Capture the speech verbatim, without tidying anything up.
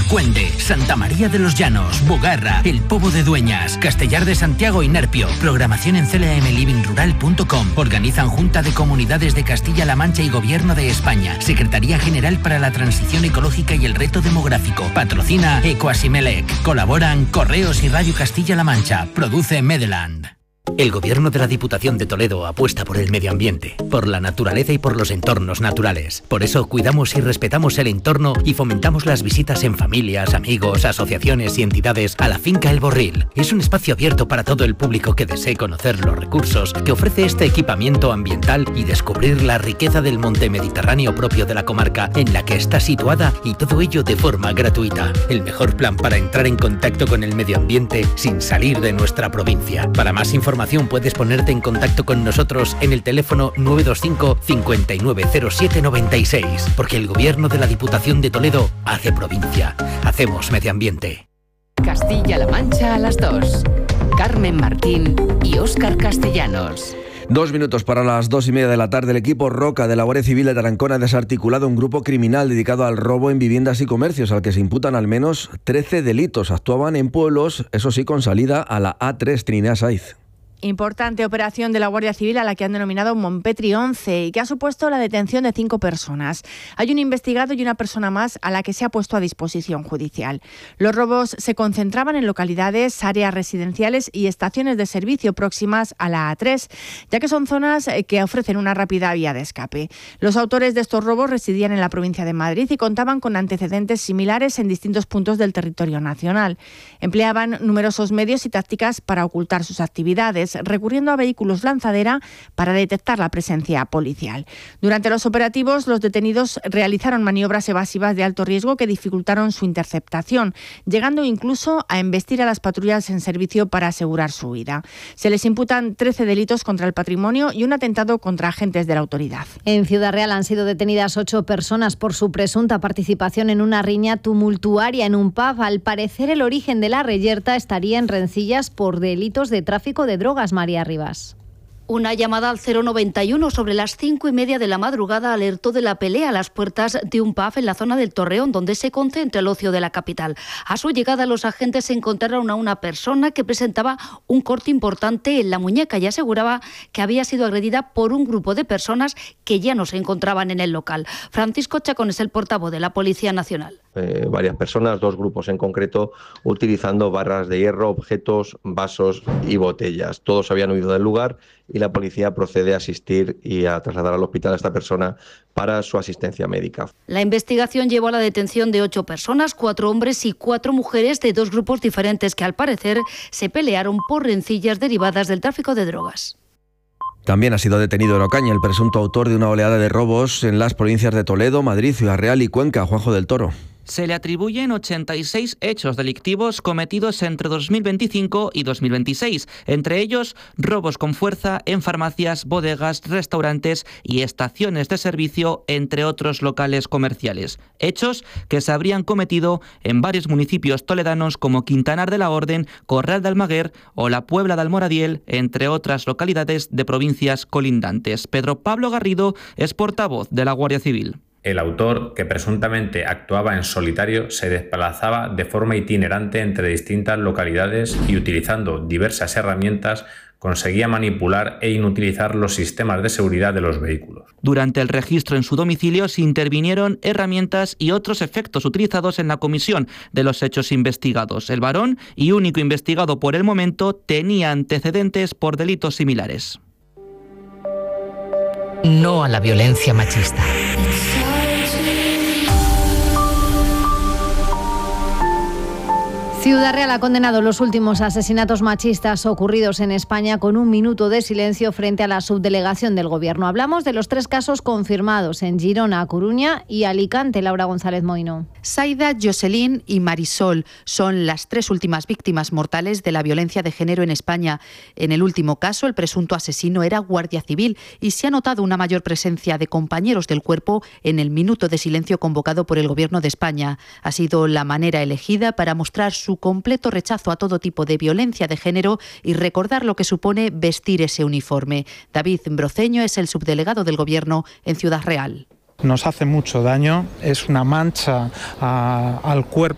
Cuende, Santa María de los Llanos, Bugarra, El Pobo de Dueñas, Castellar de Santiago y Nerpio. Programación en c l m living rural punto com. Organizan Junta de Comunidades de Castilla-La Mancha y Gobierno de España. Secretaría General para la Transición Ecológica y el Reto Demográfico. Patrocina Ecoasimelec. Colaboran Correos y Radio Castilla-La Mancha. Produce Medeland. El Gobierno de la Diputación de Toledo apuesta por el medio ambiente, por la naturaleza y por los entornos naturales. Por eso cuidamos y respetamos el entorno y fomentamos las visitas en familias, amigos, asociaciones y entidades a la finca El Borril. Es un espacio abierto para todo el público que desee conocer los recursos que ofrece este equipamiento ambiental y descubrir la riqueza del monte mediterráneo propio de la comarca en la que está situada, y todo ello de forma gratuita. El mejor plan para entrar en contacto con el medio ambiente sin salir de nuestra provincia. Para más información puedes ponerte en contacto con nosotros en el teléfono nueve dos cinco, cinco nueve cero siete nueve seis, porque el Gobierno de la Diputación de Toledo hace provincia. Hacemos medio ambiente. Castilla-La Mancha a las dos. Carmen Martín y Óscar Castellanos. Dos minutos para las dos y media de la tarde. El equipo Roca de la Guardia Civil de Tarancón ha desarticulado un grupo criminal dedicado al robo en viviendas y comercios, al que se imputan al menos trece delitos. Actuaban en pueblos, eso sí, con salida a la A tres, Trinidad Sáiz. Importante operación de la Guardia Civil a la que han denominado Montpetri once y que ha supuesto la detención de cinco personas. Hay un investigado y una persona más a la que se ha puesto a disposición judicial. Los robos se concentraban en localidades, áreas residenciales y estaciones de servicio próximas a la A tres, ya que son zonas que ofrecen una rápida vía de escape. Los autores de estos robos residían en la provincia de Madrid y contaban con antecedentes similares en distintos puntos del territorio nacional. Empleaban numerosos medios y tácticas para ocultar sus actividades, recurriendo a vehículos lanzadera para detectar la presencia policial. Durante los operativos, los detenidos realizaron maniobras evasivas de alto riesgo que dificultaron su interceptación, llegando incluso a embestir a las patrullas en servicio para asegurar su huida. Se les imputan trece delitos contra el patrimonio y un atentado contra agentes de la autoridad. En Ciudad Real han sido detenidas ocho personas por su presunta participación en una riña tumultuaria en un pub. Al parecer, el origen de la reyerta estaría en rencillas por delitos de tráfico de drogas. María Rivas. Una llamada al cero noventa y uno sobre las cinco y media de la madrugada alertó de la pelea a las puertas de un pub en la zona del Torreón, donde se concentra el ocio de la capital. A su llegada, los agentes encontraron a una persona que presentaba un corte importante en la muñeca y aseguraba que había sido agredida por un grupo de personas que ya no se encontraban en el local. Francisco Chacón es el portavoz de la Policía Nacional. Eh, varias personas, dos grupos en concreto, utilizando barras de hierro, objetos, vasos y botellas. Todos habían huido del lugar y la policía procede a asistir y a trasladar al hospital a esta persona para su asistencia médica. La investigación llevó a la detención de ocho personas, cuatro hombres y cuatro mujeres de dos grupos diferentes que al parecer se pelearon por rencillas derivadas del tráfico de drogas. También ha sido detenido en Ocaña el presunto autor de una oleada de robos en las provincias de Toledo, Madrid, Ciudad Real y Cuenca, Juanjo del Toro. Se le atribuyen ochenta y seis hechos delictivos cometidos entre dos mil veinticinco y dos mil veintiséis, entre ellos robos con fuerza en farmacias, bodegas, restaurantes y estaciones de servicio, entre otros locales comerciales. Hechos que se habrían cometido en varios municipios toledanos como Quintanar de la Orden, Corral de Almaguer o la Puebla de Almoradiel, entre otras localidades de provincias colindantes. Pedro Pablo Garrido es portavoz de la Guardia Civil. El autor, que presuntamente actuaba en solitario, se desplazaba de forma itinerante entre distintas localidades y, utilizando diversas herramientas, conseguía manipular e inutilizar los sistemas de seguridad de los vehículos. Durante el registro en su domicilio se intervinieron herramientas y otros efectos utilizados en la comisión de los hechos investigados. El varón, y único investigado por el momento, tenía antecedentes por delitos similares. No a la violencia machista. Ciudad Real ha condenado los últimos asesinatos machistas ocurridos en España con un minuto de silencio frente a la subdelegación del Gobierno. Hablamos de los tres casos confirmados en Girona, Coruña y Alicante. Laura González Moino. Saida, Jocelyn y Marisol son las tres últimas víctimas mortales de la violencia de género en España. En el último caso, el presunto asesino era guardia civil y se ha notado una mayor presencia de compañeros del cuerpo en el minuto de silencio convocado por el Gobierno de España. Ha sido la manera elegida para mostrar su completo rechazo a todo tipo de violencia de género y recordar lo que supone vestir ese uniforme. David Broceño es el subdelegado del Gobierno en Ciudad Real. Nos hace mucho daño, es una mancha a, al cuerpo